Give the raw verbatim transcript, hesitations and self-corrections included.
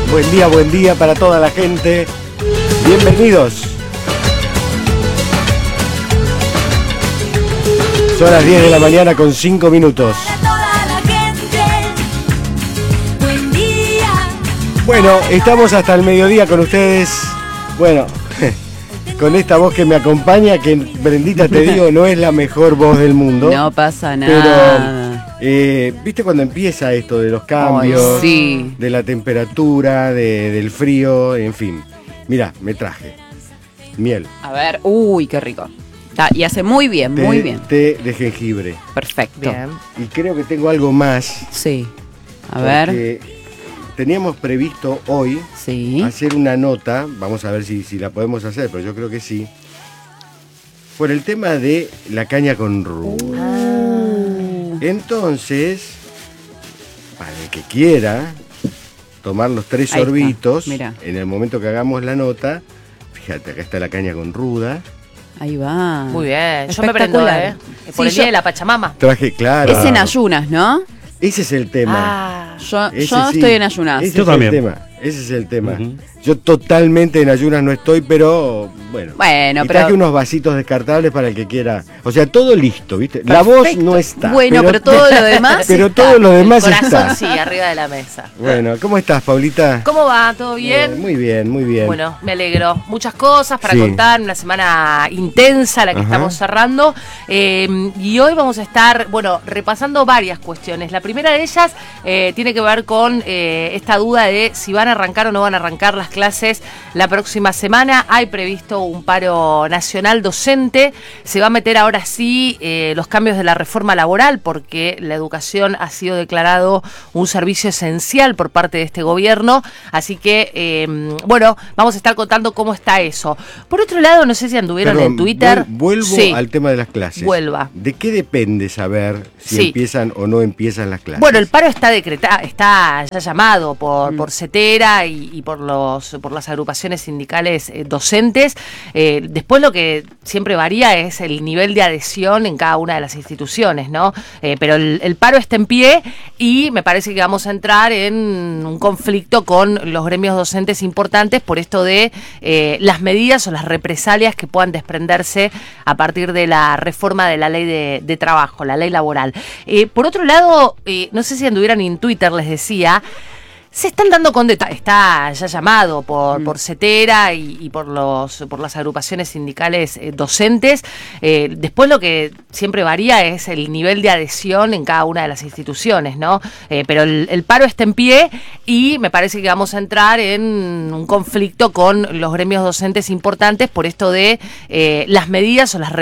buen día, buen día para toda la gente. Bienvenidos. Son las diez de la mañana con cinco minutos. Bueno, estamos hasta el mediodía con ustedes. Bueno, con esta voz que me acompaña, que Brendita, te digo, no es la mejor voz del mundo. No pasa nada. Pero, eh, ¿viste cuando empieza esto de los cambios? Ay, sí. De la temperatura, de, del frío, en fin. Mirá, me traje miel. A ver, uy, qué rico. Ah, y hace muy bien, té, muy bien. Té de jengibre. Perfecto. Bien. Y creo que tengo algo más. Sí. A ver. Teníamos previsto hoy sí. hacer una nota, vamos a ver si, si la podemos hacer, pero yo creo que sí, por el tema de la caña con ruda. Uh. Entonces, para el que quiera tomar los tres Ahí sorbitos, está, en el momento que hagamos la nota, fíjate, acá está la caña con ruda. Ahí va. Muy bien, yo me prendo, ¿eh? Por Sí, el día yo- de la Pachamama. Traje, claro. Es en ayunas, ¿no? Ese es el tema. Ah, Yo, Ese yo sí. estoy en ayunas. Ese Yo es también. el tema. Ese es el tema. Uh-huh. Yo totalmente en ayunas no estoy, pero bueno. Bueno, y pero- traje unos vasitos descartables para el que quiera. O sea, todo listo, ¿viste? La voz no está. Bueno, pero todo lo demás Pero está. todo lo demás el corazón está. sí, arriba de la mesa. Bueno, ¿cómo estás, Paulita? ¿Cómo va? ¿Todo Eh, bien? muy bien, muy bien. Bueno, me alegro. Muchas cosas para Sí. contar, una semana intensa la que Ajá. estamos cerrando. Eh, y hoy vamos a estar, bueno, repasando varias cuestiones. La primera de ellas eh, tiene que ver con eh, esta duda de si van a arrancar o no van a arrancar las clases la próxima semana. Hay previsto un paro nacional docente. Se va a meter ahora sí eh, los cambios de la reforma laboral, porque la educación ha sido declarado un servicio esencial por parte de este gobierno. Así que, eh, bueno, vamos a estar contando cómo está eso. Por otro lado, no sé si anduvieron Perdón, en Twitter. vuel- vuelvo Sí. al tema de las clases. Vuelva. ¿De qué depende saber si Sí. empiezan o no empiezan las clases? Bueno, el paro está decretado, está ya llamado por, por CETERA y, y por los por las agrupaciones sindicales eh, docentes. Eh, después lo que siempre varía es el nivel de adhesión en cada una de las instituciones, ¿no? Eh, pero el, el paro está en pie y me parece que vamos a entrar en un conflicto con los gremios docentes importantes por esto de eh, las medidas o las represalias que puedan desprenderse a partir de la reforma de la ley de, de trabajo, la ley laboral. Eh, por otro lado, eh, no sé si anduvieran en Twitter, les decía, se están dando con detalle, está ya llamado por, mm. por CETERA y, y por los por las agrupaciones sindicales eh, docentes. Eh, después lo que siempre varía es el nivel de adhesión en cada una de las instituciones, ¿no? Eh, pero el, el paro está en pie y me parece que vamos a entrar en un conflicto con los gremios docentes importantes por esto de eh, las medidas o las